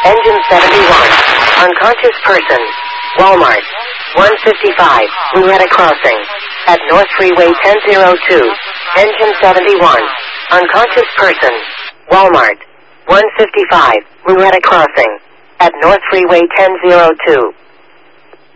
Engine 71. Unconscious person. Walmart. 155. Louetta Crossing. At North Freeway 1002. Engine 71. Unconscious person. Walmart. 155. Louetta Crossing. At North Freeway 1002.